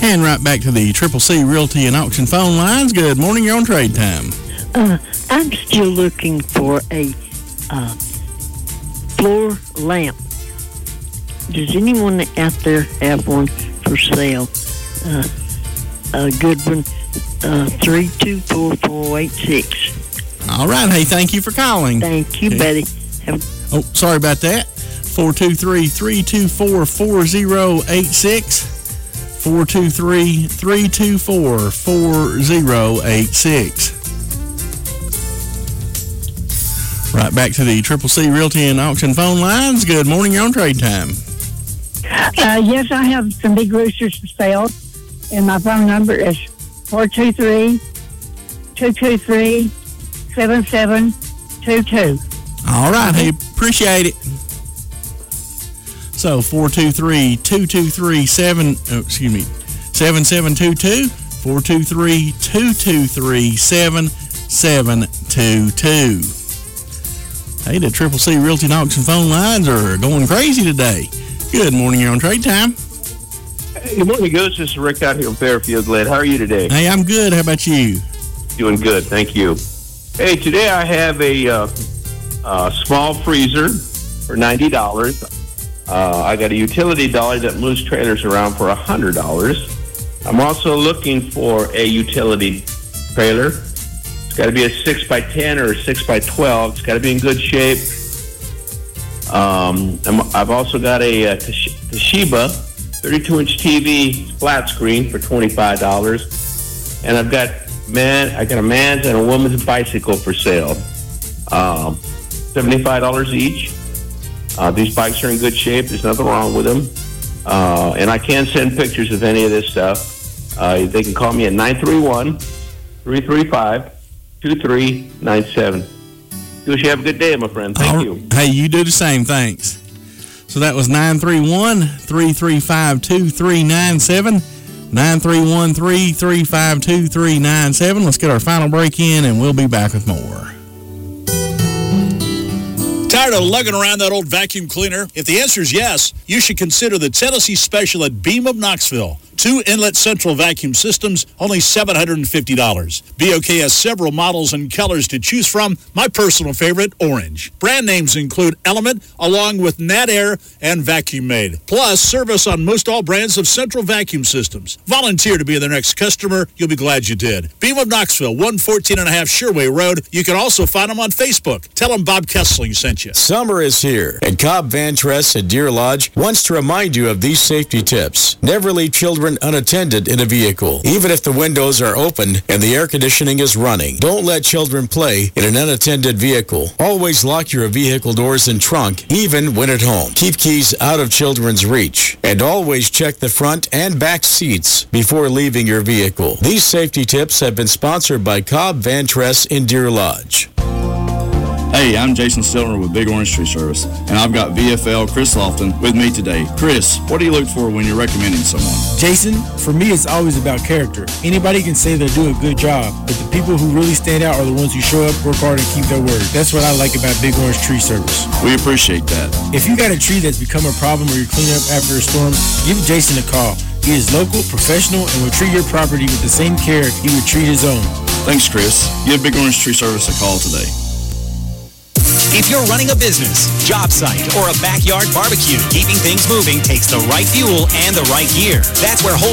And right back to the Triple C Realty and Auction phone lines. Good morning, you're on Trade Time. I'm still looking for a floor lamp. Does anyone out there have one for sale? A good one, 324-486. All right, hey, thank you for calling. Thank you, buddy. Oh, sorry about that. 423-324-4086. 423-324-4086. Right back to the Triple C Realty and Auction phone lines. Good morning, you're on Trade Time. Yes, I have some big roosters for sale, and my phone number is 423-223-7722. All right, hey, appreciate it. So 423-223-7722. 423-223-7722. Hey, the Triple C Realty and Auction phone lines are going crazy today. Good morning, you're on Trade Time. Hey, good morning, Goose. This is Rick out here in Fairfield, Glad. How are you today? Hey, I'm good. How about you? Doing good, thank you. Hey, today I have a small freezer for $90. I got a utility dolly that moves trailers around for $100. I'm also looking for a utility trailer. It's got to be a 6x10 or a 6x12. It's got to be in good shape. I've also got a Toshiba 32-inch TV flat screen for $25, and I got a man's and a woman's bicycle for sale, $75 each. These bikes are in good shape. There's nothing wrong with them, and I can send pictures of any of this stuff. They can call me at 931-335-2397. Goose, you have a good day, my friend. Thank you. Hey, you do the same. Thanks. So that was 931-335-2397. 931-335-2397. Let's get our final break in, and we'll be back with more. Tired of lugging around that old vacuum cleaner? If the answer is yes, you should consider the Tennessee special at Beam of Knoxville. 2 inlet central vacuum systems, only $750. BOK has several models and colors to choose from. My personal favorite, orange. Brand names include Element, along with Nat Air and Vacuum Made. Plus, service on most all brands of central vacuum systems. Volunteer to be their next customer. You'll be glad you did. Beam of Knoxville, 114.5 Sherway Road. You can also find them on Facebook. Tell them Bob Kessling sent you. Summer is here, and Cobb Van Tress at Deer Lodge wants to remind you of these safety tips. Never leave children unattended in a vehicle, even if the windows are open and the air conditioning is running. Don't let children play in an unattended vehicle. Always lock your vehicle doors and trunk, even when at home. Keep keys out of children's reach. And always check the front and back seats before leaving your vehicle. These safety tips have been sponsored by Cobb Van Tress in Deer Lodge. Hey, I'm Jason Stilner with Big Orange Tree Service, and I've got VFL Chris Lofton with me today. Chris, what do you look for when you're recommending someone? Jason, for me, it's always about character. Anybody can say they do a good job, but the people who really stand out are the ones who show up, work hard, and keep their word. That's what I like about Big Orange Tree Service. We appreciate that. If you got a tree that's become a problem or you're cleaning up after a storm, give Jason a call. He is local, professional, and will treat your property with the same care he would treat his own. Thanks, Chris. Give Big Orange Tree Service a call today. If you're running a business, job site, or a backyard barbecue, keeping things moving takes the right fuel and the right gear. That's where